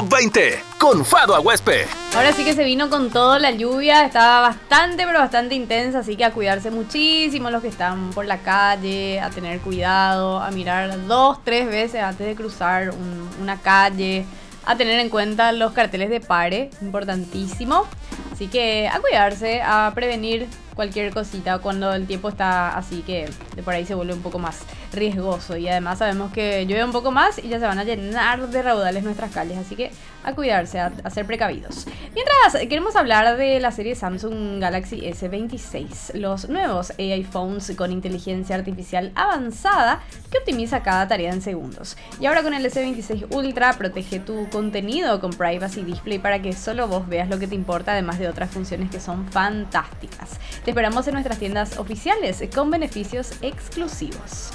Top 20 con Fado Aguespe. Ahora sí que se vino con todo la lluvia, estaba bastante pero bastante intensa, así que a cuidarse muchísimo los que están por la calle, a tener cuidado, a mirar 2-3 veces antes de cruzar una calle, a tener en cuenta los carteles de pare, importantísimo. Así que a cuidarse, a prevenir cualquier cosita cuando el tiempo está así que de por ahí se vuelve un poco más riesgoso. Y además sabemos que llueve un poco más y ya se van a llenar de raudales nuestras calles. Así que a cuidarse, a ser precavidos. Mientras queremos hablar de la serie Samsung Galaxy S26, los nuevos AI Phones con inteligencia artificial avanzada que optimiza cada tarea en segundos. Y ahora con el S26 Ultra protege tu contenido con Privacy Display para que solo vos veas lo que te importa, además de otras funciones que son fantásticas. Te esperamos en nuestras tiendas oficiales con beneficios exclusivos.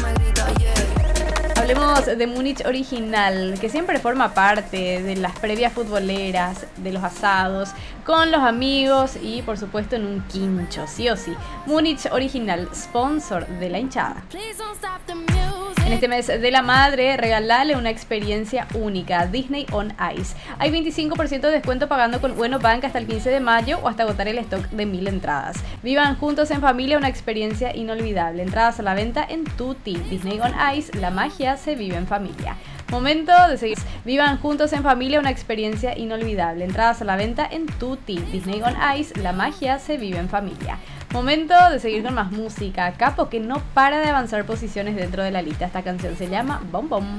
Hablemos de Múnich Original, que siempre forma parte de las previas futboleras, de los asados, con los amigos y por supuesto en un quincho, sí o sí. Múnich Original, sponsor de la hinchada. En este mes de la madre, regalale una experiencia única, Disney on Ice. Hay 25% de descuento pagando con Bueno Bank hasta el 15 de mayo o hasta agotar el stock de 1000 entradas. Vivan juntos en familia una experiencia inolvidable. Entradas a la venta en Tutti. Disney on Ice, la magia se vive en familia. Momento de seguir. Vivan juntos en familia una experiencia inolvidable. Entradas a la venta en Tutti. Disney on Ice, la magia se vive en familia. Momento de seguir con más música. Capo que no para de avanzar posiciones dentro de la lista. Esta canción se llama Bom Bom.